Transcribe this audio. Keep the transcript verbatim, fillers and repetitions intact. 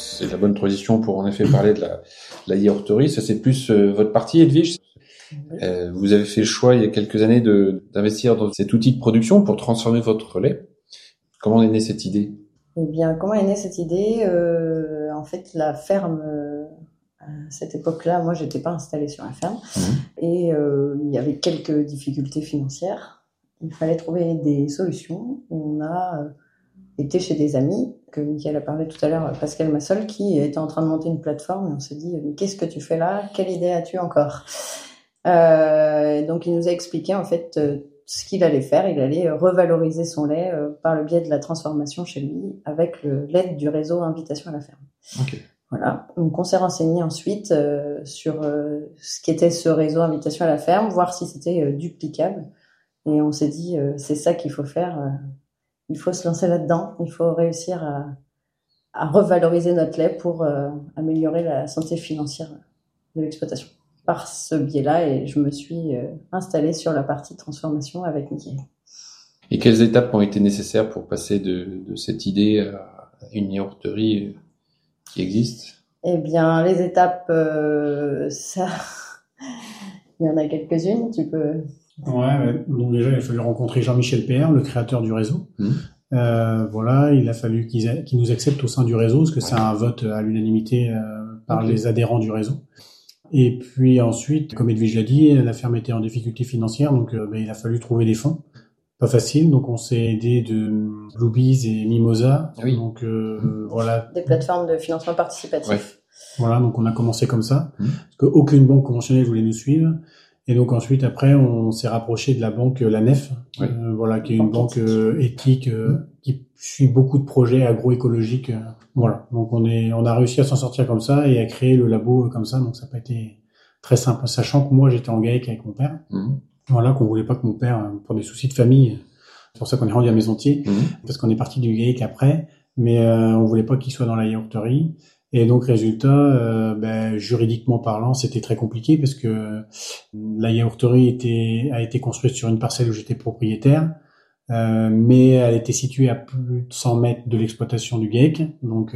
C'est la bonne transition pour en effet parler de la, de la yaourterie. Ça, c'est plus euh, votre partie, Edwige. Euh, vous avez fait le choix il y a quelques années de, d'investir dans cet outil de production pour transformer votre lait. Comment est née cette idée? Eh bien, comment est née cette idée? euh, En fait, la ferme, euh, à cette époque-là, moi, j'étais pas installée sur la ferme. Mmh. Et euh, il y avait quelques difficultés financières. Il fallait trouver des solutions. Et on a euh, été chez des amis, que Mickaël a parlé tout à l'heure, Pascal Massol, qui était en train de monter une plateforme. Et on s'est dit, mais qu'est-ce que tu fais là? Quelle idée as-tu encore? euh, Donc, il nous a expliqué, en fait, euh, ce qu'il allait faire. Il allait revaloriser son lait euh, par le biais de la transformation chez lui, avec le, l'aide du réseau Invitation à la ferme. Okay. Voilà. Donc, on s'est renseigné ensuite euh, sur euh, ce qu'était ce réseau Invitation à la ferme, voir si c'était euh, duplicable. Et on s'est dit, euh, c'est ça qu'il faut faire. Euh, il faut se lancer là-dedans. Il faut réussir à, à revaloriser notre lait pour euh, améliorer la santé financière de l'exploitation. Par ce biais-là, et je me suis euh, installée sur la partie transformation avec Mickaël. Et quelles étapes ont été nécessaires pour passer de, de cette idée à une yaourterie qui existe? Eh bien, les étapes, euh, ça, il y en a quelques-unes. Tu peux. Ouais, donc déjà il a fallu rencontrer Jean-Michel Péer, le créateur du réseau. Mmh. Euh, voilà, il a fallu qu'ils, a, qu'ils nous acceptent au sein du réseau, parce que ouais. C'est un vote à l'unanimité euh, par okay. les adhérents du réseau. Et puis ensuite, comme Edwige l'a dit, la ferme était en difficulté financière, donc euh, ben, il a fallu trouver des fonds. Pas facile, donc on s'est aidé de Bluebees et Mimosa. Oui. Donc euh, voilà. Des plateformes de financement participatif. Ouais. Voilà, donc on a commencé comme ça, mmh. parce qu'aucune banque conventionnelle voulait nous suivre. Et donc ensuite, après, on s'est rapproché de la banque La Nef, oui. euh, voilà, qui est une banque euh, éthique euh, mmh. qui suit beaucoup de projets agroécologiques. Euh, voilà, donc on est, on a réussi à s'en sortir comme ça et à créer le labo comme ça. Donc ça n'a pas été très simple, sachant que moi j'étais en GAEC avec mon père. Mmh. Voilà, qu'on voulait pas que mon père, pour des soucis de famille, c'est pour ça qu'on est rendu à Maisontier, mmh. parce qu'on est parti du GAEC après, mais euh, on voulait pas qu'il soit dans la yaourterie. Et donc, résultat, euh, ben, juridiquement parlant, c'était très compliqué parce que la yaourterie était, a été construite sur une parcelle où j'étais propriétaire, euh, mais elle était située à plus de cent mètres de l'exploitation du GAEC. Donc,